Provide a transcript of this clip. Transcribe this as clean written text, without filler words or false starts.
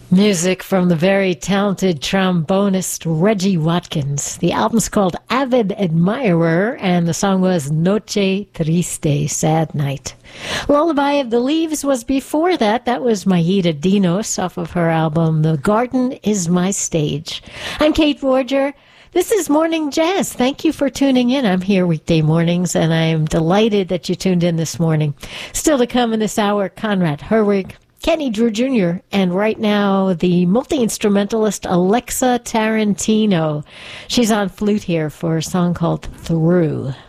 Music from the very talented trombonist Reggie Watkins. The album's called Avid Admirer, and the song was Noche Triste, Sad Night. Lullaby of the Leaves was before that. That was Mayita Dinos off of her album The Garden Is My Stage. I'm Kate Borger. This is Morning Jazz. Thank you for tuning in. I'm here weekday mornings, and I am delighted that you tuned in this morning. Still to come in this hour, Conrad Herwig, Kenny Drew Jr., and right now, the multi-instrumentalist Alexa Tarantino. She's on flute here for a song called Through.